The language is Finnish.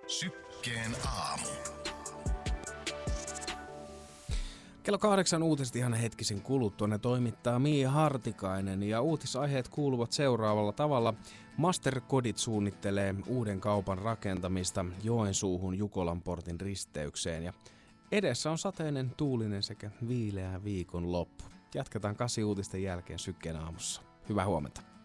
Sykkeen aamu. Kello 8 uutiset ihan hetkisen kuluttua. Ne toimittaa Mia Hartikainen ja uutisaiheet kuuluvat seuraavalla tavalla. Masterkodit suunnittelee uuden kaupan rakentamista Joensuuhun Jukolan portin risteykseen ja edessä on sateinen, tuulinen sekä viileä viikonloppu. Jatketaan 8 uutisten jälkeen Sykkeen aamussa. Hyvää huomenta.